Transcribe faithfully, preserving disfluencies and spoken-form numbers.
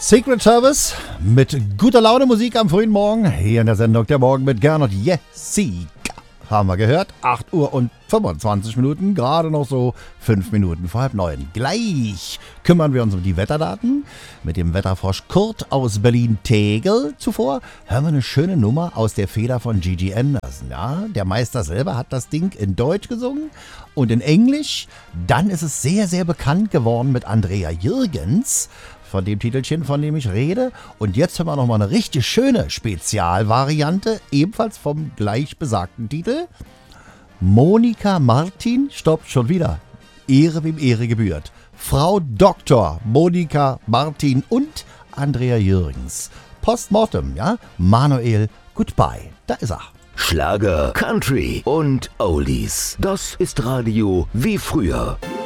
Secret Service mit guter Laune Musik am frühen Morgen. Hier in der Sendung Der Morgen mit Gernot Jessica. Haben wir gehört. acht Uhr und fünfundzwanzig Minuten. Gerade noch so fünf Minuten vor halb neun. Gleich kümmern wir uns um die Wetterdaten mit dem Wetterfrosch Kurt aus Berlin-Tegel. Zuvor hören wir eine schöne Nummer aus der Feder von Gigi Anderson. Ja, der Meister selber hat das Ding in Deutsch gesungen und in Englisch. Dann ist es sehr, sehr bekannt geworden mit Andrea Jürgens, von dem Titelchen, von dem ich rede. Und jetzt haben wir nochmal eine richtig schöne Spezialvariante, ebenfalls vom gleich besagten Titel. Monika Martin, stopp, schon wieder. Ehre wem Ehre gebührt. Frau Doktor Monika Martin und Andrea Jürgens. Postmortem, ja? Manuel, goodbye. Da ist er. Schlager, Country und Oldies. Das ist Radio wie früher.